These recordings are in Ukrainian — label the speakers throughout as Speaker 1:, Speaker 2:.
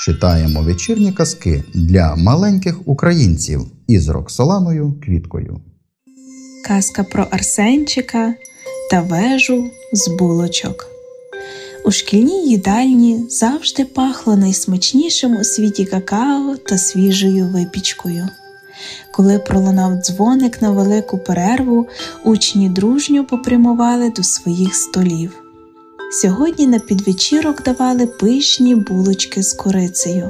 Speaker 1: Читаємо вечірні казки для маленьких українців із Роксоланою Квіткою.
Speaker 2: Казка про Арсенчика та вежу з булочок. У шкільній їдальні завжди пахло найсмачнішим у світі какао та свіжою випічкою. Коли пролунав дзвоник на велику перерву, учні дружньо попрямували до своїх столів. Сьогодні на підвечірок давали пишні булочки з корицею.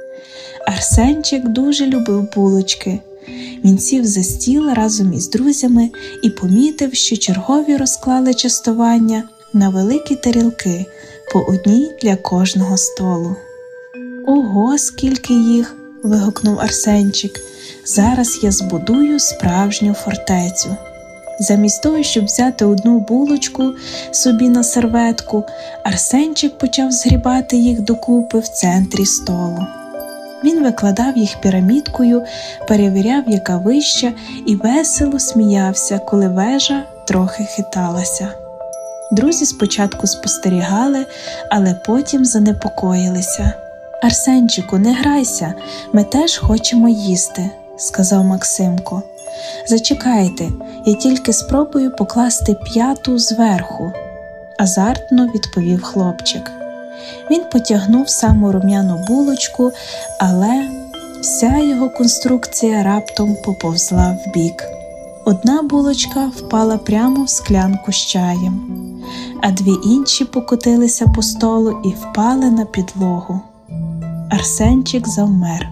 Speaker 2: Арсенчик дуже любив булочки. Він сів за стіл разом із друзями і помітив, що чергові розклали частування на великі тарілки, по одній для кожного столу. «Ого, скільки їх!» – вигукнув Арсенчик. «Зараз я збудую справжню фортецю». Замість того, щоб взяти одну булочку собі на серветку, Арсенчик почав згрібати їх докупи в центрі столу. Він викладав їх пірамідкою, перевіряв, яка вища, і весело сміявся, коли вежа трохи хиталася. Друзі спочатку спостерігали, але потім занепокоїлися. «Арсенчику, не грайся, ми теж хочемо їсти», – сказав Максимко. «Зачекайте, я тільки спробую покласти п'яту зверху», – азартно відповів хлопчик. Він потягнув саму рум'яну булочку, але вся його конструкція раптом поповзла вбік. Одна булочка впала прямо в склянку з чаєм, а дві інші покотилися по столу і впали на підлогу. Арсенчик завмер.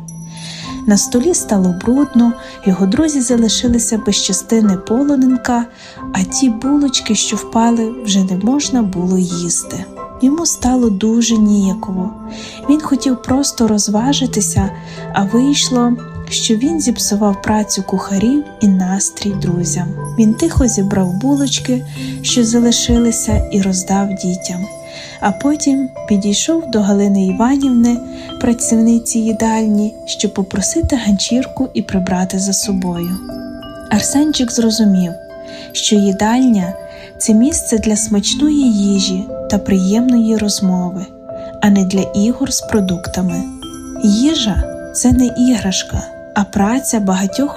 Speaker 2: На столі стало брудно, його друзі залишилися без частини полонинка, а ті булочки, що впали, вже не можна було їсти. Йому стало дуже ніяково. Він хотів просто розважитися, а вийшло, що він зіпсував працю кухарів і настрій друзям. Він тихо зібрав булочки, що залишилися, і роздав дітям. А потім підійшов до Галини Іванівни, працівниці їдальні, щоб попросити ганчірку і прибрати за собою. Арсенчик зрозумів, що їдальня – це місце для смачної їжі та приємної розмови, а не для ігор з продуктами. Їжа – це не іграшка, а праця багатьох